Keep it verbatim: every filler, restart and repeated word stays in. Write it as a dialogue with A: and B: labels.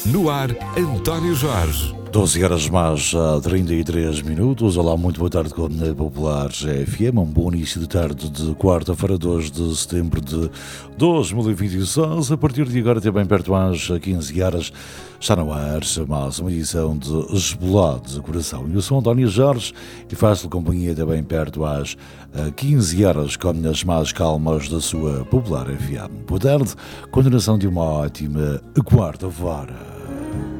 A: No ar, António Jorge.
B: doze horas mais a trinta e três minutos. Olá, muito boa tarde com a Popular F M. Um bom início de tarde de quarta-feira, dois de setembro de dois mil e vinte e seis. A partir de agora, até bem perto às quinze horas, está no ar mais uma edição de Esbolado de Coração. Eu sou António Jorge e faço-lhe companhia até bem perto às quinze horas com as mais calmas da sua Popular F M. Boa tarde, continuação de uma ótima quarta-feira.